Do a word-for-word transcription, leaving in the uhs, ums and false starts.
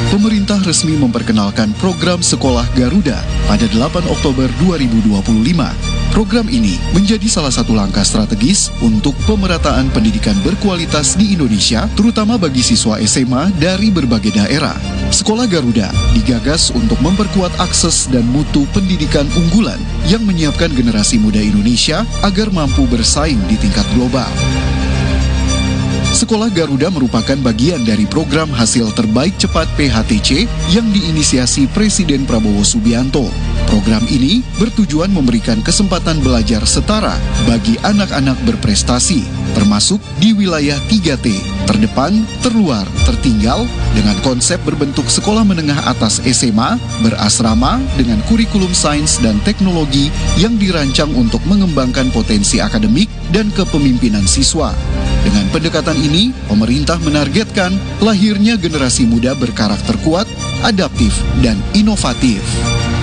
pemerintah resmi memperkenalkan program Sekolah Garuda pada delapan Oktober dua ribu dua puluh lima. Program ini menjadi salah satu langkah strategis untuk pemerataan pendidikan berkualitas di Indonesia, terutama bagi siswa S M A dari berbagai daerah. Sekolah Garuda digagas untuk memperkuat akses dan mutu pendidikan unggulan yang menyiapkan generasi muda Indonesia agar mampu bersaing di tingkat global. Sekolah Garuda merupakan bagian dari program hasil terbaik cepat P H T C yang diinisiasi Presiden Prabowo Subianto. Program ini bertujuan memberikan kesempatan belajar setara bagi anak-anak berprestasi, termasuk di wilayah tiga T, terdepan, terluar, tertinggal, dengan konsep berbentuk sekolah menengah atas S M A, berasrama dengan kurikulum sains dan teknologi yang dirancang untuk mengembangkan potensi akademik dan kepemimpinan siswa. Dengan pendekatan ini, pemerintah menargetkan lahirnya generasi muda berkarakter kuat, adaptif, dan inovatif.